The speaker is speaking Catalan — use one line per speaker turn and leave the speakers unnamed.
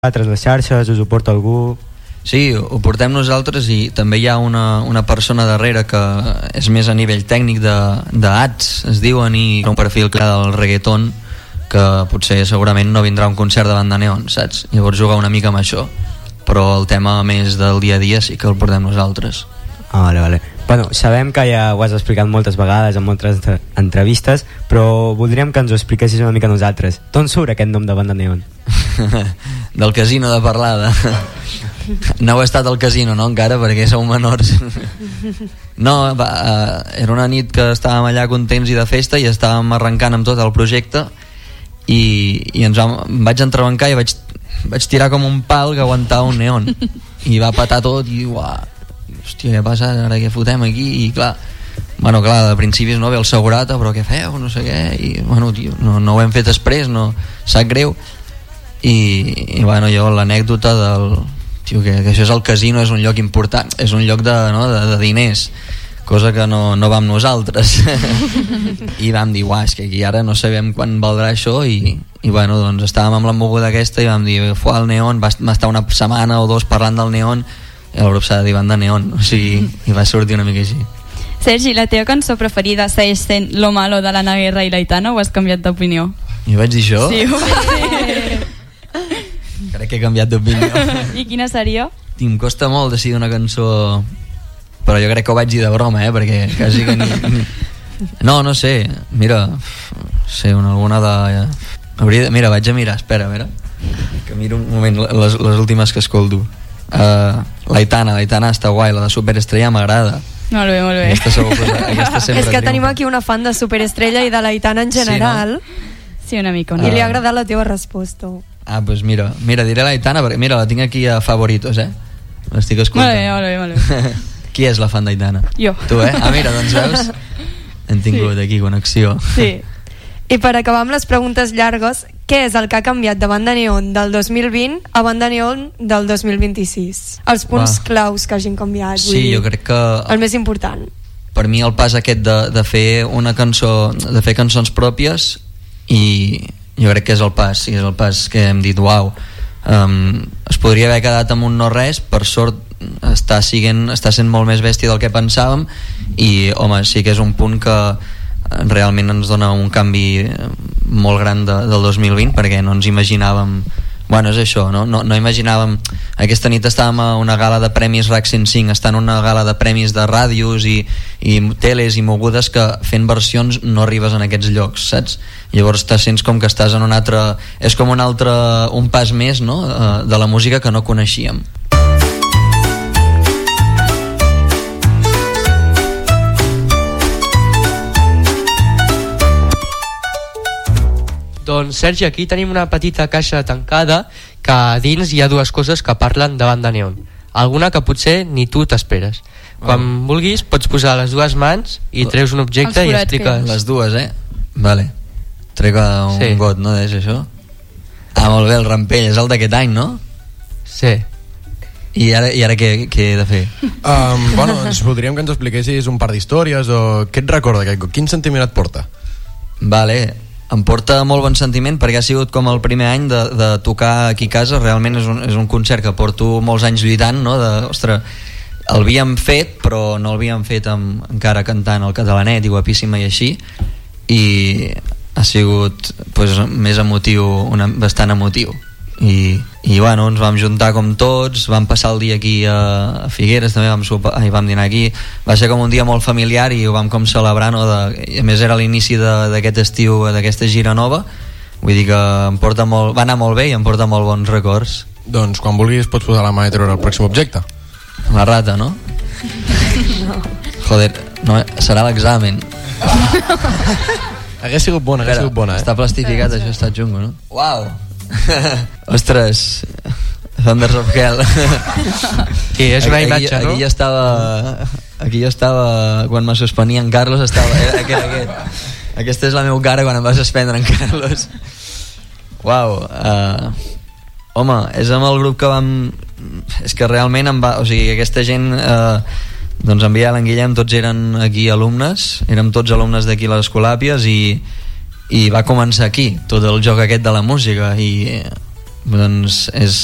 vosaltres, les xarxes, us ho porta algú?
Sí, ho portem nosaltres i també hi ha una persona darrere que és més a nivell tècnic d'ads, es diuen, i un perfil clar del reggaeton que potser segurament no vindrà a un concert davant de Neon, saps? Llavors jugar una mica amb això, però el tema més del dia a dia sí que el portem nosaltres.
Vale. Bueno, sabem que ja ho has explicat moltes vegades en moltes entrevistes, però voldríem que ens ho expliquessis una mica a nosaltres. D'on surt aquest nom de Banda Neon?
Del casino de Parlada. No heu estat al casino, no, encara, perquè sou menors. No, era una nit que estàvem allà contents i de festa i estàvem arrencant amb tot el projecte i em vaig entrebancar i vaig tirar com un pal que aguantava un neon i va patar tot i uah, hòstia, què passa ara, què fotem aquí? I clar, de principis no ve el segurata, però què feu, no sé què, i bueno, tio, no ho hem fet després, no, sap greu, i bueno, jo l'anècdota del tio, que això és el casino, és un lloc important, és un lloc de diners, cosa que no va amb nosaltres. I vam dir, és que aquí ara no sabem quan valdrà això, i bueno, doncs estàvem amb la moguda aquesta i vam dir, el neon, vam estar una setmana o dos parlant del neon i el grup s'ha de dir Banda Neon, o sigui, i va sortir una mica així.
Sergi, la teva cançó preferida segueix sent Lo Malo de l'Anna Guerra i l'Aitana, o has canviat d'opinió?
I vaig dir això?
Sí, ho vaig dir.
Crec que he canviat d'opinió.
I quina seria?
Em costa molt decidir una cançó, però jo crec que ho vaig dir de broma, perquè quasi que ni... No sé, mira, alguna de... Mira, vaig a mirar, espera, a veure, que miro un moment les últimes que escolto. L'Aitana està guai, la de Superestrella m'agrada.
Molt bé.
Aquesta sempre
és que tenim aquí una fan de Superestrella i de l'Aitana en general.
Sí, una mica.
I li ha agradat la teva resposta.
Doncs mira, diré l'Aitana perquè mira, la tinc aquí a favoritos, l'estic escoltant.
Molt bé.
Qui és la fan d'Aitana?
Jo.
Tu, mira, doncs veus, hem tingut aquí connexió.
Sí. I per acabar amb les preguntes llargues, què és el que ha canviat de Banda Neon del 2020 a Banda Neon del 2026? Els punts claus que hagin canviat.
Sí, jo crec que...
El més important.
Per mi el pas aquest de fer una cançó, de fer cançons pròpies, i jo crec que és el pas que hem dit, es podria haver quedat amb un no res, per sort està sent molt més bèstia del que pensàvem, i home, sí que és un punt que realment ens dona un canvi molt gran del 2020, perquè no ens imaginàvem, és això, no imaginàvem. Aquesta nit estàvem a una gala de premis RAC 105, estant en una gala de premis de ràdios i teles i mogudes, que fent versions no arribes en aquests llocs, saps? Llavors te sents com que estàs en un altre, és com un pas més, no?, de la música que no coneixíem.
Doncs Sergi, aquí tenim una petita caixa tancada que a dins hi ha dues coses que parlen de Banda Neon. Alguna que potser ni tu t'esperes. Quan vulguis pots posar les dues mans i treus un objecte i expliques...
Les dues, Vale. Trec un got, no? És això? Molt bé, el rampell, és el d'aquest any, no?
Sí.
I ara què he de fer?
Ens voldríem que ens expliquessis un par d'històries o què et recorda aquest got? Quin sentiment et porta?
Vale, em porta molt bon sentiment perquè ha sigut com el primer any de tocar aquí a casa. Realment és un concert que porto molts anys lluitant, no? Ostres, el havíem fet però no l'havíem fet encara cantant el catalanet i guapíssima i així, i ha sigut més emotiu, bastant emotiu, i bueno, ens vam juntar com tots, vam passar el dia aquí a Figueres, també vam dinar aquí, va ser com un dia molt familiar i ho vam com celebrar, no? A més era l'inici d'aquest estiu, d'aquesta gira nova, vull dir que va anar molt bé i em porta molt bons records.
Doncs quan vulguis pots posar la mà i treure el pròxim objecte.
La rata, no?
No.
Joder, no, serà l'examen.
Hagués sigut bona,
Està plastificat, això està xungo, no? Uau! Ostres, Thunders of Hell.
Sí, és una imatge, no?
Aquí jo estava quan me suspenia en Carlos, aquesta és la meva cara quan em va suspendre en Carlos. Uau, home, és amb el grup que vam... És que realment aquesta gent doncs en Biel, en Guillem, tots eren aquí alumnes, érem tots alumnes d'aquí a les Escolàpies, i va començar aquí tot el joc aquest de la música, i doncs és